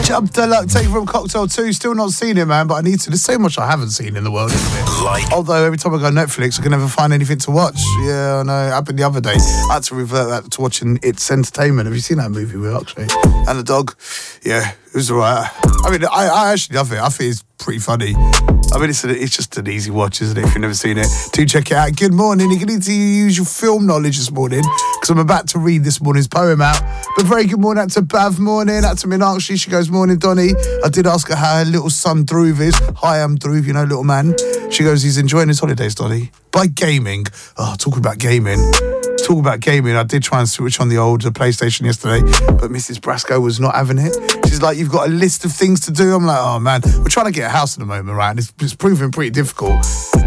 Abdullah, take from Cocktail 2. Still not seen it, man, but I need to. There's so much I haven't seen in the world, isn't it? Although every time I go on Netflix, I can never find anything to watch. Yeah, I know. It happened the other day. I had to revert that to watching It's Entertainment. Have you seen that movie with Akshay and the dog? Yeah, it was alright. I mean, I actually love it. I think it's pretty funny. I mean, it's just an easy watch, isn't it? If you've never seen it, do check it out. Good morning. You're going to need to use your film knowledge this morning because I'm about to read this morning's poem out. But very good morning out to Bav, morning out to Meenakshi. She goes, morning, Donny. I did ask her how her little son Dhruv is. Hi, I'm Dhruv, you know, little man. She goes, he's enjoying his holidays, Donny. By gaming. Oh, talking about gaming. I did try and switch on the old PlayStation yesterday, but Mrs. Brasco was not having it. She's like, you've got a list of things to do. I'm like, oh man, we're trying to get a house at the moment, right? And it's proving pretty difficult.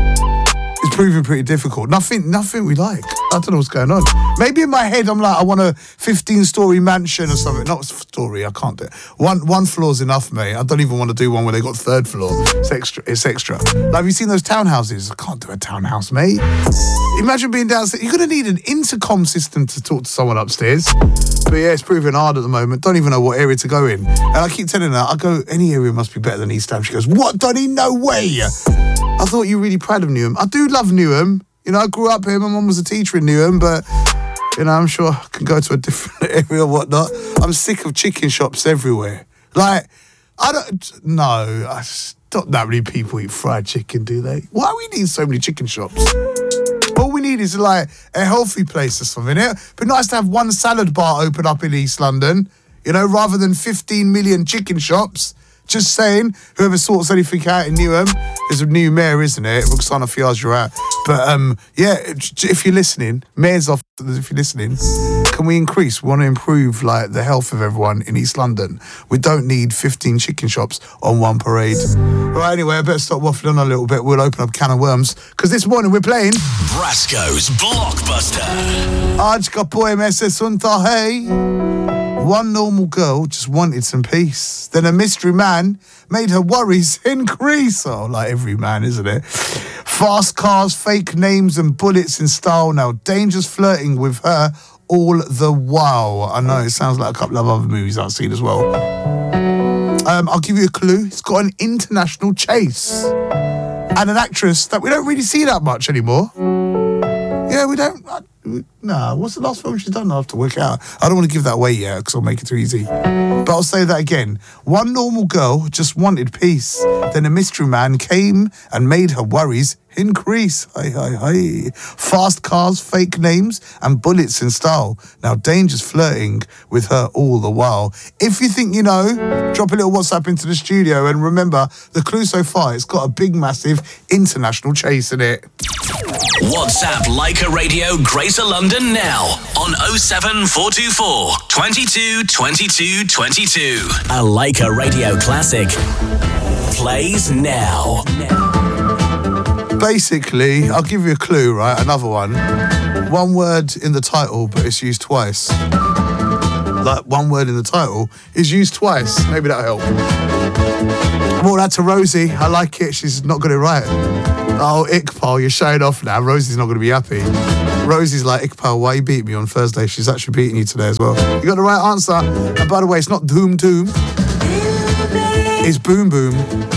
Nothing we like. I don't know what's going on. Maybe in my head, I'm like, I want a 15-story mansion or something. Not a story, I can't do it. One floor's enough, mate. I don't even want to do one where they got third floor. It's extra. Like, have you seen those townhouses? I can't do a townhouse, mate. Imagine being downstairs. You're going to need an intercom system to talk to someone upstairs. But yeah, it's proving hard at the moment. Don't even know what area to go in. And I keep telling her, I go, any area must be better than East Ham. She goes, what, Donny? No way. I thought you were really proud of Newham. I do love Newham. You know, I grew up here. My mum was a teacher in Newham, but, you know, I'm sure I can go to a different area or whatnot. I'm sick of chicken shops everywhere. Like, not that many people eat fried chicken, do they? Why do we need so many chicken shops? All we need is, like, a healthy place or something. It'd be nice to have one salad bar open up in East London, you know, rather than 15 million chicken shops. Just saying, whoever sorts anything out in Newham, there's a new mayor, isn't it? Roxana Fiazra. But, yeah, if you're listening, mayor's off, if you're listening, can we increase? We want to improve, like, the health of everyone in East London. We don't need 15 chicken shops on one parade. Right, anyway, I better stop waffling on a little bit. We'll open up a can of worms, because this morning we're playing Brasco's Blockbuster. Aaj ka poem aise sunta hai. One normal girl just wanted some peace. Then a mystery man made her worries increase. Oh, like every man, isn't it? Fast cars, fake names and bullets in style. Now danger's flirting with her all the while. I know, it sounds like a couple of other movies I've seen as well. I'll give you a clue. It's got an international chase. And an actress that we don't really see that much anymore. Yeah, we don't... Nah, what's the last film she's done? I'll have to work it out. I don't want to give that away yet because I'll make it too easy. But I'll say that again. One normal girl just wanted peace. Then a mystery man came and made her worries increase. Hey. Fast cars, fake names, and bullets in style. Now danger's flirting with her all the while. If you think you know, drop a little WhatsApp into the studio and remember, the clue so far, it's got a big, massive international chase in it. WhatsApp Leica Radio Greater London now on 07424 22 22 22. A Leica Radio classic plays now. Basically, I'll give you a clue, right? Another one. One word in the title, but it's used twice. Like, one word in the title is used twice. Maybe that'll help. More that to Rosie. I like it. She's not got it right. Oh, Iqbal, you're showing off now. Rosie's not going to be happy. Rosie's like, Iqbal, why you beat me on Thursday? She's actually beating you today as well. You got the right answer. And by the way, it's not Doom Doom. It's Boom Boom.